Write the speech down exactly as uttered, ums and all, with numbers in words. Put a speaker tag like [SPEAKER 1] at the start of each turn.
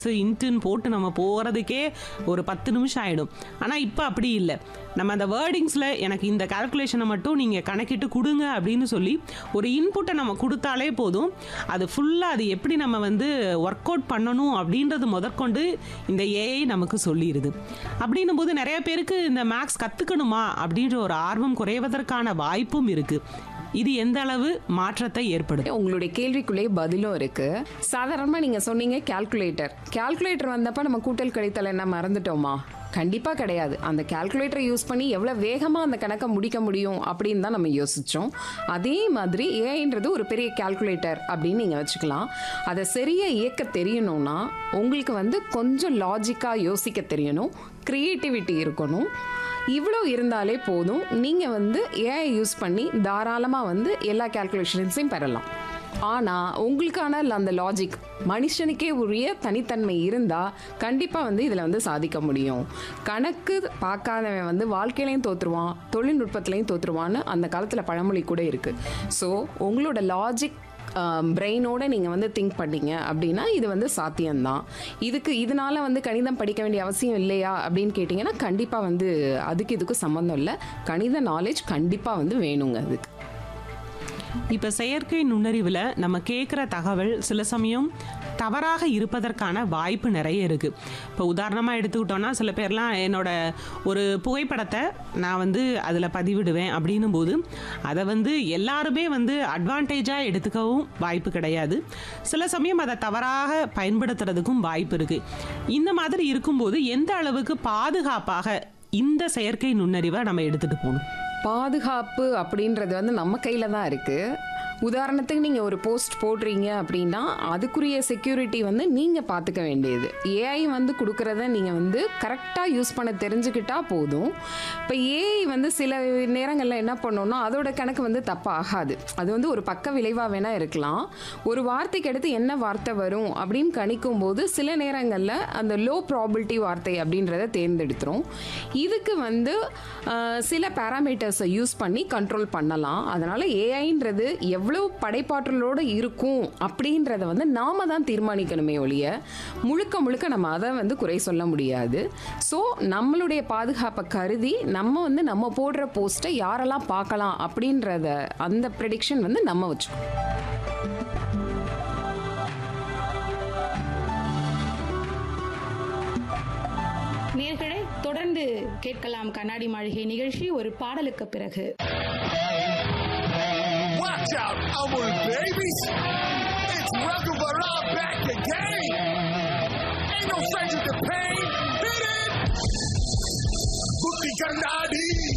[SPEAKER 1] இன்ட்டுன்னு போட்டு நம்ம போகிறதுக்கே ஒரு பத்து நிமிஷம் ஆகிடும். ஆனால் இப்போ அப்படி இல்லை. நம்ம அந்த வேர்டிங்ஸில் எனக்கு இந்த கால்குலேஷனை மட்டும் நீங்கள் கணக்கிட்டு கொடுங்க அப்படின்னு சொல்லி ஒரு இன்புட்டை நம்ம கொடுத்தாலே போதும். அது ஃபுல்லாக அது எப்படி நம்ம வந்து ஒர்க் அவுட் பண்ணணும் அப்படின்றது முதற்கொண்டு இந்த ஏஐ நமக்கு சொல்லிடுது. அப்படின்னும் போது நிறைய பேருக்கு இந்த மேக்ஸ் கற்றுக்கணுமா அப்படின்ற ஒரு ஆர்வம் குறைவதற்கான வாய்ப்பும் இருக்குது. இது எந்த அளவு மாற்றத்தை ஏற்படுத்தும்?
[SPEAKER 2] உங்களுடைய கேள்விக்குள்ளே பதிலும் இருக்கு. சாதாரணமா நீங்க சொன்னீங்க கால்குலேட்டர். கால்குலேட்டர் வந்தப்ப நம்ம கூட்டல் கழித்தல் என்ன மறந்துட்டோமா? கண்டிப்பா கிடையாது. அந்த கால்குலேட்டரை யூஸ் பண்ணி எவ்வளவு வேகமா அந்த கணக்கை முடிக்க முடியும் அப்படின்னு தான் நம்ம யோசிச்சோம். அதே மாதிரி ஏஐன்றது ஒரு பெரிய கால்குலேட்டர் அப்படின்னு நீங்க வச்சுக்கலாம். அதை சரியா இயக்க தெரியணும்னா உங்களுக்கு வந்து கொஞ்சம் லாஜிக்கா யோசிக்க தெரியணும், கிரியேட்டிவிட்டி இருக்கணும். இவ்வளோ இருந்தாலே போதும். நீங்கள் வந்து ஏஐ யூஸ் பண்ணி தாராளமாக வந்து எல்லா கால்குலேஷன்ஸையும் பெறலாம். ஆனால் உங்களுக்கான அந்த லாஜிக் மனுஷனுக்கே உரிய தனித்தன்மை இருந்தால் கண்டிப்பாக வந்து இதில் வந்து சாதிக்க முடியும். கணக்கு பார்க்காதவன் வந்து வாழ்க்கையிலையும் தோற்றுருவான், தொழில்நுட்பத்துலையும் தோற்றுருவான்னு அந்த காலத்தில் பழமொழி கூட இருக்குது. ஸோ உங்களோட லாஜிக் பிரெயினோட நீங்கள் வந்து திங்க் பண்ணீங்க அப்படின்னா இது வந்து சாத்தியம்தான். இதுக்கு இதனால வந்து கணிதம் படிக்க வேண்டிய அவசியம் இல்லையா அப்படின்னு கேட்டிங்கன்னா கண்டிப்பாக வந்து அதுக்கு இதுக்கும் சம்மந்தம் இல்லை. கணித நாலேஜ் கண்டிப்பாக வந்து வேணுங்க அதுக்கு.
[SPEAKER 1] இப்போ செயற்கை நுண்ணறிவில் நம்ம கேட்குற தகவல் சில சமயம் தவறாக இருப்பதற்கான வாய்ப்பு நிறைய இருக்குது. இப்போ உதாரணமாக எடுத்துக்கிட்டோன்னா சில பேர்லாம் என்னோட ஒரு புகைப்படத்தை நான் வந்து அதில் பதிவிடுவேன் அப்படின்னும் போது அதை வந்து எல்லாருமே வந்து அட்வான்டேஜாக எடுத்துக்கவும் வாய்ப்பு கிடையாது. சில சமயம் அதை தவறாக பயன்படுத்துறதுக்கும் வாய்ப்பு இருக்குது. இந்த மாதிரி இருக்கும்போது எந்த அளவுக்கு பாதுகாப்பாக இந்த செயற்கை நுண்ணறிவை நம்ம எடுத்துகிட்டு போகணும்?
[SPEAKER 2] பாதுகாப்பு அப்படின்றது வந்து நம்ம கையில் தான் இருக்குது. உதாரணத்துக்கு நீங்கள் ஒரு போஸ்ட் போடுறீங்க அப்படின்னா அதுக்குரிய செக்யூரிட்டி வந்து நீங்கள் பார்த்துக்க வேண்டியது. ஏஐ வந்து கொடுக்குறத நீங்கள் வந்து கரெக்டாக யூஸ் பண்ண தெரிஞ்சுக்கிட்டா போதும். இப்போ ஏஐ வந்து சில நேரங்களில் என்ன பண்ணோன்னா அதோட கணக்கு வந்து தப்பாகாது. அது வந்து ஒரு பக்க விளைவாக வேணால் இருக்கலாம். ஒரு வார்த்தைக்கு அடுத்து என்ன வார்த்தை வரும் அப்படின்னு கணிக்கும் போது சில நேரங்களில் அந்த லோ ப்ராபிலிட்டி வார்த்தை அப்படின்றத தேர்ந்தெடுத்துரும். இதுக்கு வந்து சில பேராமீட்டர்ஸை யூஸ் பண்ணி கண்ட்ரோல் பண்ணலாம். அதனால் ஏஐன்றது எவ்வளோ எவ்வளவு படைப்பாற்றலோடு இருக்கும் அப்படின்றத வந்து நாம தான் தீர்மானிக்கணுமே ஒழிய முழுக்க முழுக்க நம்ம அதை வந்து குறை சொல்ல முடியாது. ஸோ நம்மளுடைய பாதுகாப்பை கருதி நம்ம வந்து நம்ம போடுற போஸ்ட்டை யாரெல்லாம் பார்க்கலாம் அப்படின்றத அந்த ப்ரெடிக்ஷன் வந்து நம்ம வச்சுக்கோம்.
[SPEAKER 3] நேயர்களே, தொடர்ந்து கேட்கலாம் கண்ணாடி மாளிகை நிகழ்ச்சி ஒரு பாடலுக்கு பிறகு.
[SPEAKER 4] Watch out, our babies! It's Raghu Barar back again! Ain't no stranger to pain! Hit it! Booty Kannadi!